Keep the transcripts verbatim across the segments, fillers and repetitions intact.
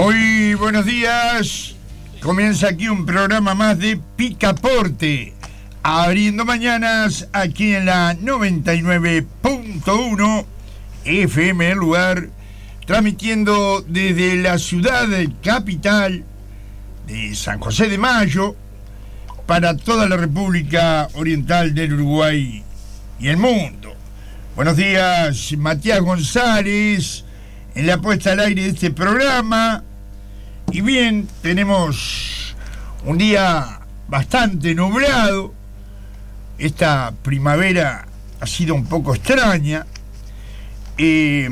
Muy buenos días. Comienza aquí un programa más de Picaporte, abriendo mañanas aquí en la noventa y nueve punto uno F M El Lugar, transmitiendo desde la ciudad capital de San José de Mayo para toda la República Oriental del Uruguay y el mundo. Buenos días, Matías González, en la puesta al aire de este programa. Y bien, tenemos un día bastante nublado. Esta primavera ha sido un poco extraña. Eh,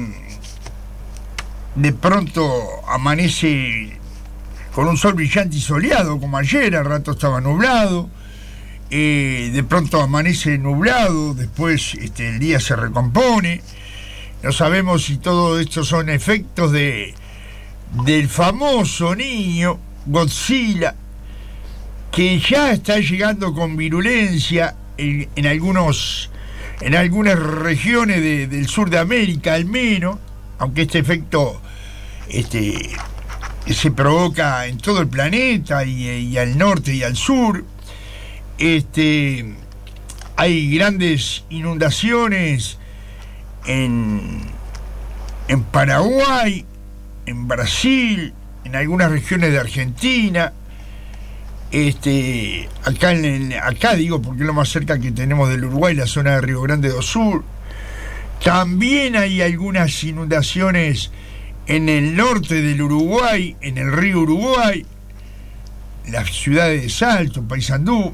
de pronto amanece con un sol brillante y soleado, como ayer, al rato estaba nublado. Eh, de pronto amanece nublado, después este, el día se recompone. No sabemos si todo esto son efectos de del famoso niño Godzilla, que ya está llegando con virulencia en, en algunos en algunas regiones de, del sur de América, al menos, aunque este efecto este, se provoca en todo el planeta y, y al norte y al sur. Este, hay grandes inundaciones en, en Paraguay, en Brasil, en algunas regiones de Argentina, este, acá, en el, acá digo porque es lo más cerca que tenemos del Uruguay, la zona de Río Grande do Sur. También hay algunas inundaciones en el norte del Uruguay, en el río Uruguay, las ciudades de Salto, Paysandú.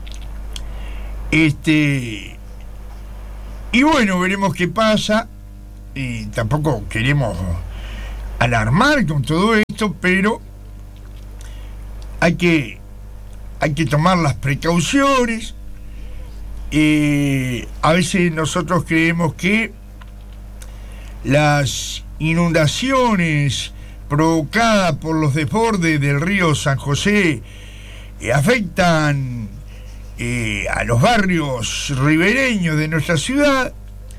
Este, y bueno, veremos qué pasa. Eh, tampoco queremos alarmar con todo esto, pero hay que hay que tomar las precauciones. Eh, a veces nosotros creemos que las inundaciones provocadas por los desbordes del río San José eh, afectan eh, a los barrios ribereños de nuestra ciudad,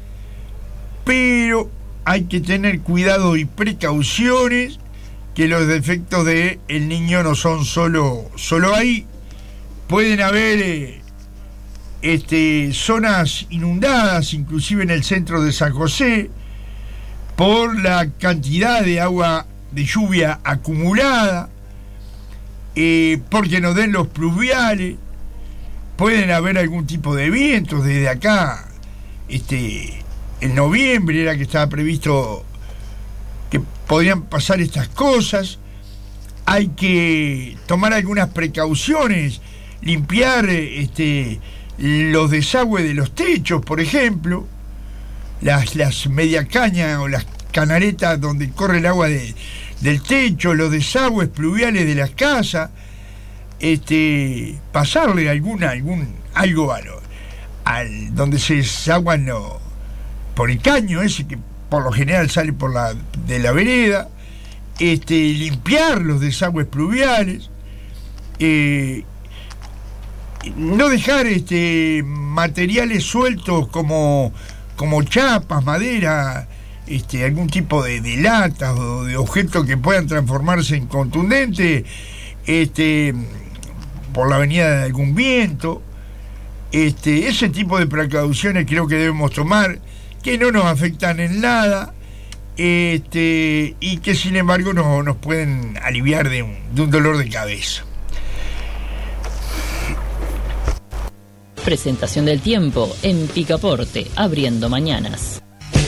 pero hay que tener cuidado y precauciones, que los defectos de el niño no son solo, solo ahí. Pueden haber eh, este, zonas inundadas, inclusive en el centro de San José, por la cantidad de agua de lluvia acumulada, eh, porque nos den los pluviales. Pueden haber algún tipo de vientos desde acá. Este, en noviembre era que estaba previsto que podrían pasar estas cosas. Hay que tomar algunas precauciones, limpiar este, los desagües de los techos, por ejemplo, las, las media cañas o las canaretas donde corre el agua de, del techo, los desagües pluviales de las casas. Este, pasarle alguna, algún, algo a lo, al, donde se desaguan lo, por el caño ese que por lo general sale por la, de la vereda, este, limpiar los desagües pluviales, eh, no dejar este, materiales sueltos como, como chapas, madera, este, algún tipo de, de latas o de objetos que puedan transformarse en contundentes, este, por la venida de algún viento. Este, ese tipo de precauciones creo que debemos tomar, que no nos afectan en nada, este, y que sin embargo no, nos pueden aliviar de un, de un dolor de cabeza. Presentación del tiempo en Picaporte, abriendo mañanas.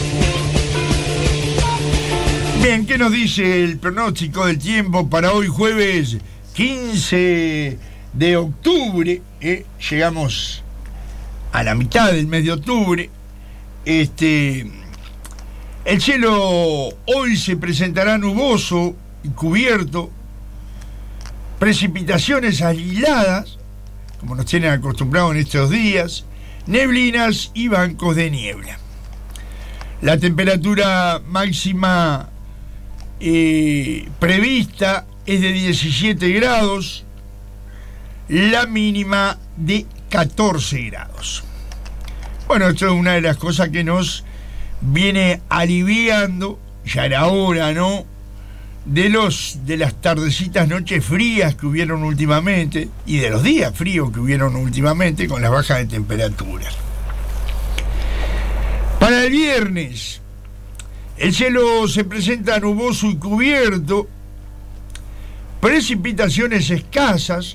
Bien, ¿qué nos dice el pronóstico del tiempo para hoy jueves quince de octubre? Eh, llegamos a la mitad del mes de octubre. Este, el cielo hoy se presentará nuboso y cubierto, precipitaciones aisladas, como nos tienen acostumbrados en estos días, neblinas y bancos de niebla. La temperatura máxima eh, prevista es de diecisiete grados, la mínima de catorce grados. Bueno, esto es una de las cosas que nos viene aliviando, ya era hora, ¿no?, de los de las tardecitas, noches frías que hubieron últimamente y de los días fríos que hubieron últimamente con las bajas de temperaturas. Para el viernes, el cielo se presenta nuboso y cubierto, precipitaciones escasas.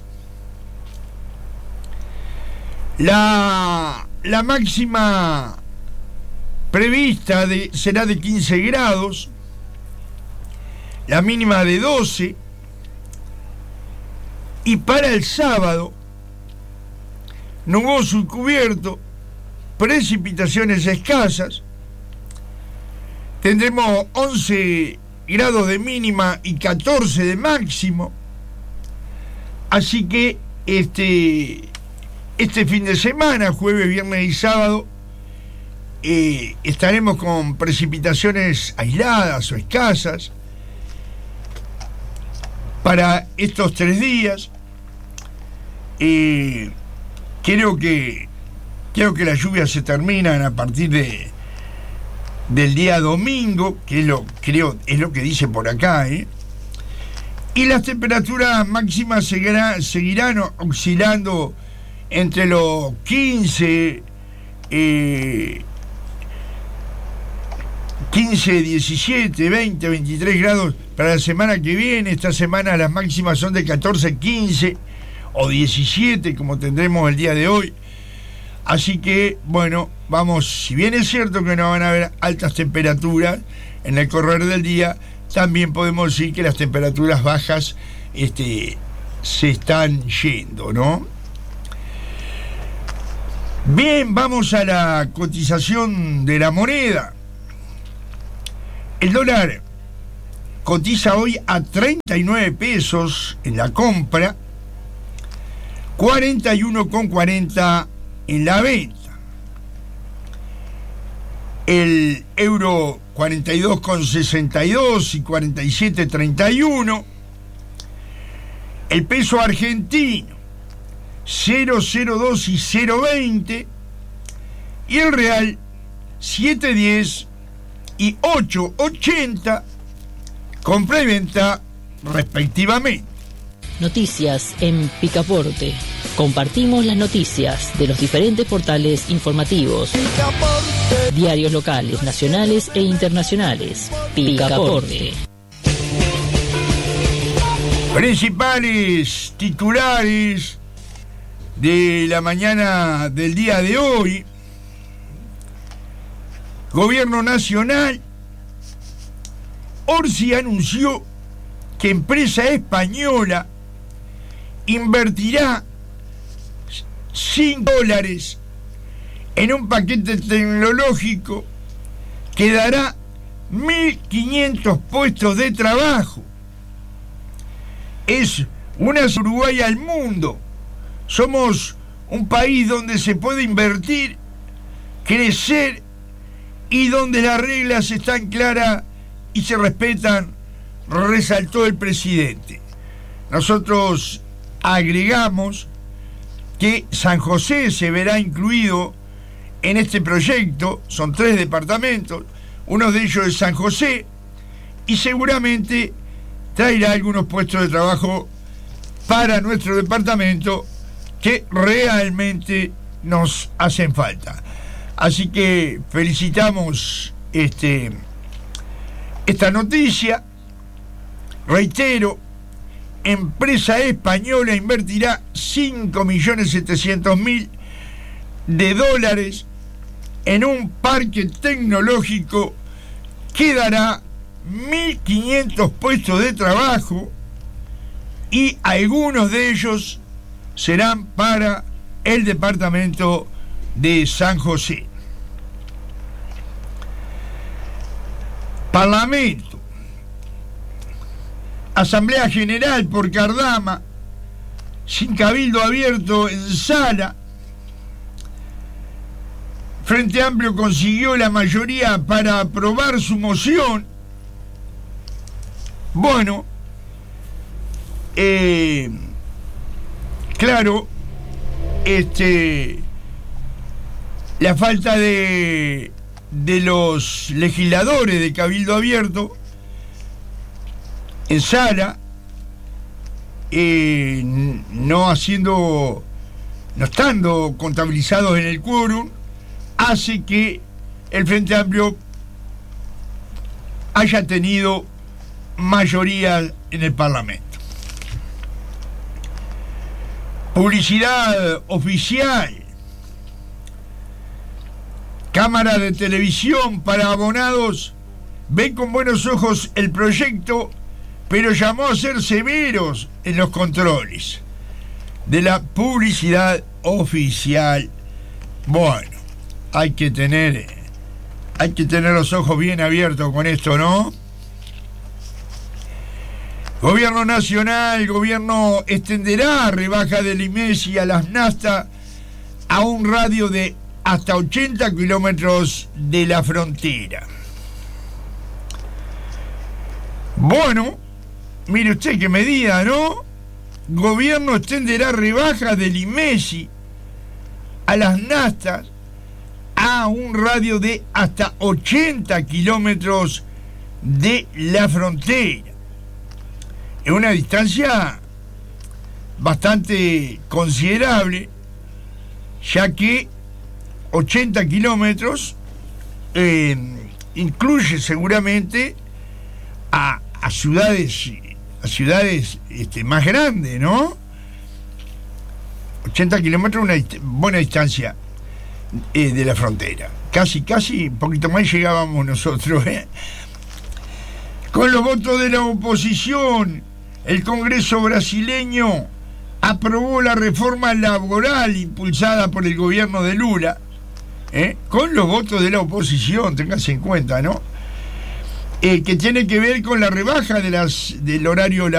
La, la máxima prevista de, será de quince grados, la mínima de doce, y para el sábado, nuboso y cubierto, precipitaciones escasas, tendremos once grados de mínima y catorce de máximo, así que este, este fin de semana, jueves, viernes y sábado, eh, estaremos con precipitaciones aisladas o escasas para estos tres días. Eh, creo que creo que las lluvias se terminan a partir de del día domingo, que es lo creo es lo que dice por acá, ¿eh? Y las temperaturas máximas seguirán, seguirán oscilando entre los quince, eh, quince, diecisiete, veinte, veintitrés grados para la semana que viene. Esta semana las máximas son de catorce, quince o diecisiete, como tendremos el día de hoy. Así que, bueno, vamos, si bien es cierto que no van a haber altas temperaturas en el correr del día, también podemos decir que las temperaturas bajas este, se están yendo, ¿no? Bien, vamos a la cotización de la moneda. El dólar cotiza hoy a treinta y nueve pesos en la compra, cuarenta y uno con cuarenta en la venta. El euro cuarenta y dos con sesenta y dos y cuarenta y siete con treinta y uno. El peso argentino cero coma cero dos y cero coma veinte. Y el real siete coma diez y ocho coma ochenta, compra y venta respectivamente. Noticias en Picaporte. Compartimos las noticias de los diferentes portales informativos. Picaporte. Diarios locales, nacionales e internacionales. Picaporte. Principales titulares de la mañana del día de hoy. Gobierno Nacional. Orsi anunció que empresa española invertirá cinco dólares en un paquete tecnológico que dará mil quinientos puestos de trabajo. Es una Uruguay al mundo. Somos un país donde se puede invertir, crecer y donde las reglas están claras y se respetan, resaltó el presidente. Nosotros agregamos que San José se verá incluido en este proyecto. Son tres departamentos, uno de ellos es San José, y seguramente traerá algunos puestos de trabajo para nuestro departamento que realmente nos hacen falta. Así que felicitamos este, esta noticia. Reitero, empresa española invertirá cinco millones setecientos mil de dólares en un parque tecnológico que dará mil quinientos puestos de trabajo, y algunos de ellos serán para el departamento de San José. Parlamento. Asamblea General por Cardama, sin cabildo abierto en sala. Frente Amplio consiguió la mayoría para aprobar su moción. Bueno, eh, claro, este, la falta de, de los legisladores de cabildo abierto en sala, eh, no haciendo, no estando contabilizados en el quórum, hace que el Frente Amplio haya tenido mayoría en el Parlamento. Publicidad oficial. Cámara de televisión para abonados ven con buenos ojos el proyecto, pero llamó a ser severos en los controles de la publicidad oficial. Bueno, hay que tener, hay que tener los ojos bien abiertos con esto, ¿no? Gobierno nacional, gobierno extenderá rebaja del I M E S I a las NAFTA a un radio de hasta ochenta kilómetros de la frontera. Bueno, mire usted qué medida, ¿no? Gobierno extenderá rebaja del I M E S I a las NAFTA a un radio de hasta ochenta kilómetros de la frontera. Es una distancia bastante considerable, ya que ochenta kilómetros eh, incluye seguramente a, a ciudades a ciudades este, más grandes, ¿no? ochenta kilómetros, una dist- buena distancia eh, de la frontera. Casi, casi, un poquito más llegábamos nosotros, ¿eh? Con los votos de la oposición, el Congreso brasileño aprobó la reforma laboral impulsada por el gobierno de Lula, ¿eh? Con los votos de la oposición, ténganse en cuenta, ¿no? Eh, que tiene que ver con la rebaja de las, del horario laboral.